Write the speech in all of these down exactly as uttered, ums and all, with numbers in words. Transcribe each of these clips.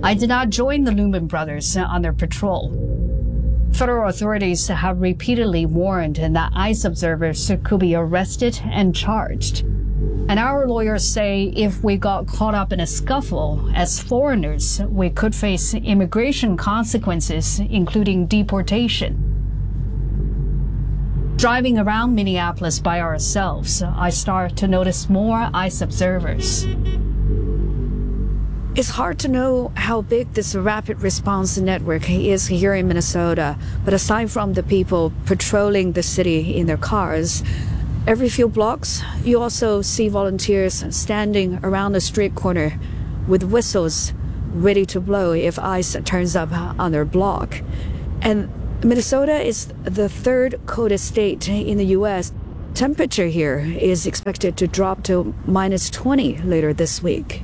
I did not join the Lumen brothers on their patrol. Federal authorities have repeatedly warned that ICE observers could be arrested and charged. And our lawyers say if we got caught up in a scuffle as foreigners, we could face immigration consequences, including deportation. Driving around Minneapolis by ourselves, I start to notice more ICE observers. It's hard to know how big this rapid response network is here in Minnesota, but aside from the people patrolling the city in their cars, every few blocks you also see volunteers standing around the street corner with whistles ready to blow if ICE turns up on their block. And Minnesota is the third coldest state in the U S. Temperature here is expected to drop to minus twenty later this week.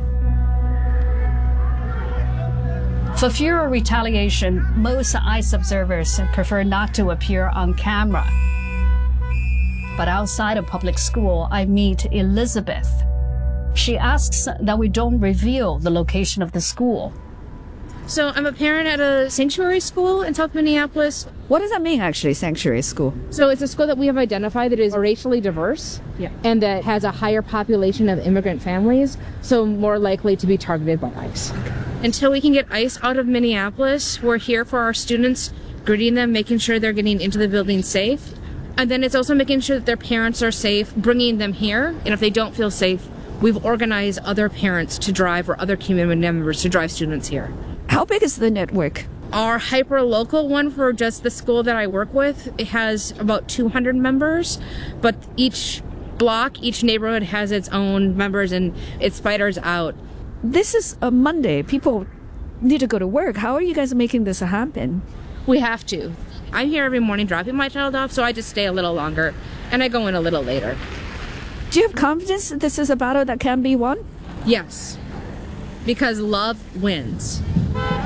For fear of retaliation, most ICE observers prefer not to appear on camera. But outside of public school, I meet Elizabeth. She asks that we don't reveal the location of the school. So I'm a parent at a sanctuary school in South Minneapolis. What does that mean, actually, sanctuary school? So it's a school that we have identified that is racially diverse, yeah, and that has a higher population of immigrant families, so more likely to be targeted by ICE. Until we can get ICE out of Minneapolis, we're here for our students, greeting them, making sure they're getting into the building safe. And then it's also making sure that their parents are safe, bringing them here. And if they don't feel safe, we've organized other parents to drive or other community members to drive students here. How big is the network? Our hyper-local one for just the school that I work with, it has about two hundred members, but each block, each neighborhood has its own members and it spiders out. This is a Monday. People need to go to work. How are you guys making this happen? We have to. I'm here every morning dropping my child off, so I just stay a little longer, and I go in a little later. Do you have confidence that this is a battle that can be won? Yes, because love wins.